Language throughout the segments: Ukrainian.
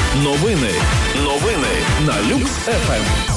Новини на Люкс ФМ.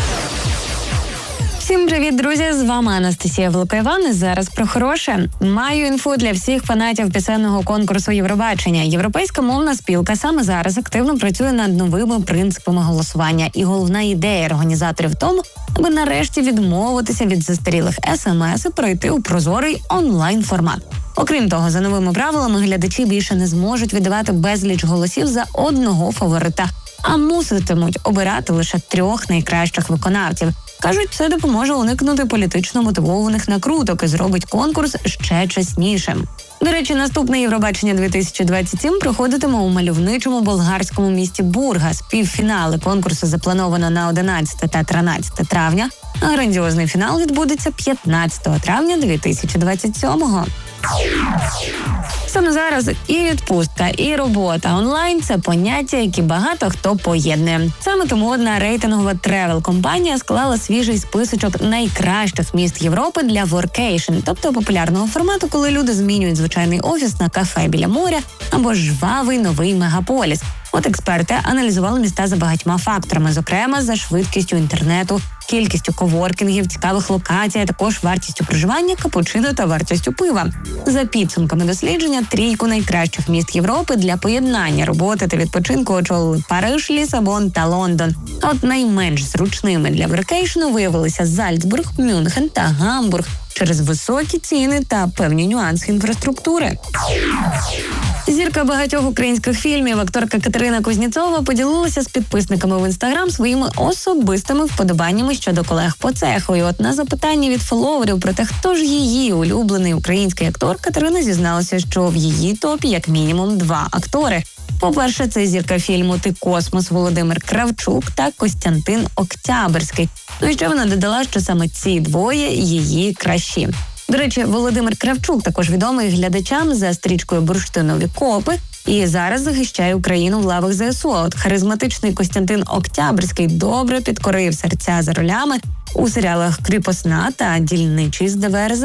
Всім привіт, друзі! З вами Анастасія Великоїван. І зараз про хороше. Маю інфу для всіх фанатів пісенного конкурсу Євробачення. Європейська мовна спілка саме зараз активно працює над новими принципами голосування. І головна ідея організаторів в тому, аби нарешті відмовитися від застарілих СМС і перейти у прозорий онлайн-формат. Окрім того, за новими правилами глядачі більше не зможуть віддавати безліч голосів за одного фаворита, а муситимуть обирати лише 3 найкращих виконавців. Кажуть, це допоможе уникнути політично мотивованих накруток і зробить конкурс ще чеснішим. До речі, наступне Євробачення 2027 проходитиме у мальовничому болгарському місті Бургас. Півфінали конкурсу заплановано на 11 та 13 травня, а грандіозний фінал відбудеться 15 травня 2027-го. Саме зараз і відпустка, і робота онлайн – це поняття, які багато хто поєднує. Саме тому одна рейтингова тревел-компанія склала свіжий списочок найкращих міст Європи для воркейшн, тобто популярного формату, коли люди змінюють звичайний офіс на кафе біля моря або жвавий новий мегаполіс. От експерти аналізували міста за багатьма факторами, зокрема за швидкістю інтернету, кількістю коворкінгів, цікавих локацій, а також вартістю проживання, капучино та вартістю пива. За підсумками дослідження, 3 найкращих міст Європи для поєднання роботи та відпочинку очолили Париж, Лісабон та Лондон. А от найменш зручними для воркейшну виявилися Зальцбург, Мюнхен та Гамбург через високі ціни та певні нюанси інфраструктури. Зірка багатьох українських фільмів, акторка Катерина Кузнєцова, поділилася з підписниками в Інстаграм своїми особистими вподобаннями щодо колег по цеху. І от на запитання від фоловерів про те, хто ж її улюблений український актор, Катерина зізналася, що в її топі як мінімум 2 актори. По-перше, це зірка фільму «Ти космос» Володимир Кравчук та Костянтин Октябрьський. Ну і ще вона додала, що саме ці двоє її кращі. До речі, Володимир Кравчук також відомий глядачам за стрічкою «Бурштинові копи» і зараз захищає Україну в лавах ЗСУ. От харизматичний Костянтин Октябрьський добре підкорив серця за ролями у серіалах «Кріпосна» та «Дільничий з ДВРЗ».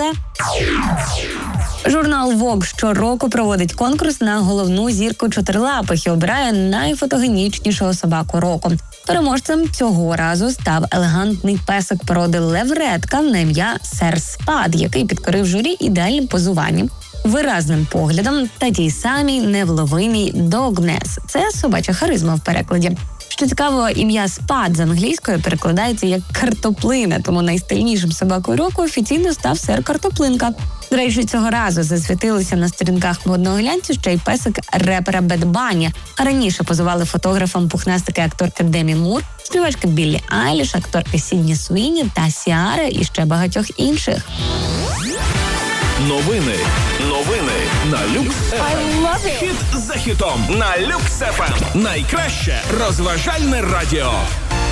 Журнал Vogue щороку проводить конкурс на головну зірку чотирилапих і обирає найфотогенічнішого собаку року. Переможцем цього разу став елегантний песик породи левретка на ім'я Сер Спад, який підкорив журі ідеальним позуванням, виразним поглядом та тій самій невловимій «Dogнес». Це собача харизма в перекладі. Що цікаво, ім'я Спад з англійської перекладається як «картоплина», тому найстильнішим собакою року офіційно став Сер Картоплинка. До речі, цього разу засвітилися на сторінках модного глянцю ще й песик репера Бед Банні. А раніше позували фотографам пухнастики акторки Демі Мур, співачки Біллі Айліш, акторки Сідні Суїні та Сіара і ще багатьох інших. Новини на Люкс ФМ. Хіт за хітом на Люкс ФМ. Найкраще розважальне радіо.